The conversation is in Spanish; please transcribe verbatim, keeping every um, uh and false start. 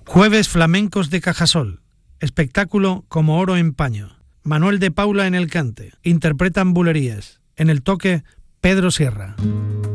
Jueves Flamencos de Cajasol. Espectáculo como oro en paño. Manuel de Paula en el cante. Interpretan bulerías. En el toque, Pedro Sierra.